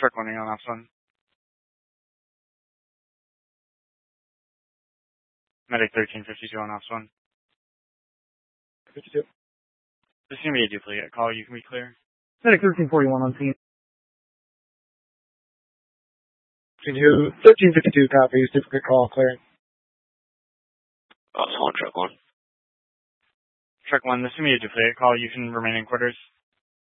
Truck 1 on ops 1. Medic 1352 on ops 1. 52. This is going to be a duplicate call. You can be clear. Medic 1341 on scene. 1352 copies. Duplicate call. Clearing. Ops 1, Truck 1. Truck 1, this is going to be a duplicate call. You can remain in quarters.